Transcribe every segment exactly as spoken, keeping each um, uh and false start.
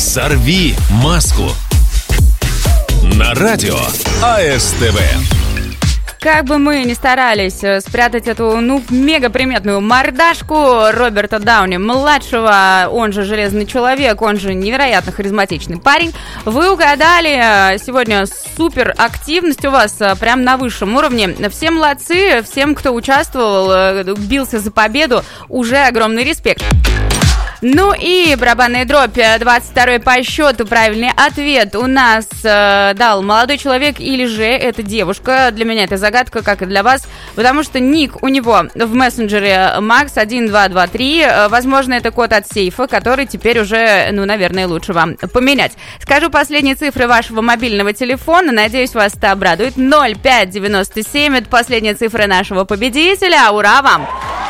Сорви маску. На радио АСТВ. Как бы мы ни старались спрятать эту, ну, мега-приметную мордашку Роберта Дауни-младшего, он же Железный Человек, он же невероятно харизматичный парень, вы угадали. Сегодня супер активность у вас прям на высшем уровне. Все молодцы, всем, кто участвовал, бился за победу, уже огромный респект. Ну и барабанная дробь, двадцать второй по счету. Правильный ответ у нас э, дал молодой человек или же это девушка. Для меня это загадка, как и для вас, потому что ник у него в мессенджере Макс один два два три. Возможно, это код от сейфа, который теперь уже, ну, наверное, лучше вам поменять. Скажу последние цифры вашего мобильного телефона. Надеюсь, вас это обрадует. ноль пять девяносто семь. Это последние цифры нашего победителя. Ура вам!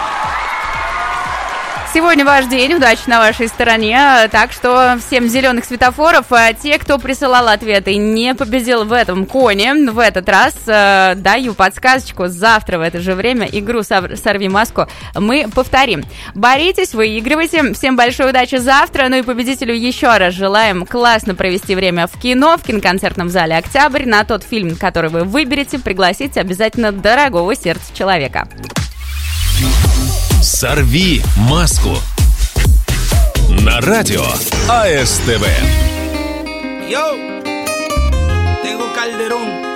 Сегодня ваш день, удачи на вашей стороне, так что всем зеленых светофоров. Те, кто присылал ответы и не победил в этом коне, в этот раз э, даю подсказочку. Завтра в это же время игру «Сорви маску» мы повторим. Боритесь, выигрывайте. Всем большой удачи завтра. Ну и победителю еще раз желаем классно провести время в кино, в киноконцертном зале «Октябрь». На тот фильм, который вы выберете, пригласите обязательно дорогого сердца человека. Сорви маску. На радио АСТВ. Yo, Tego Calderón.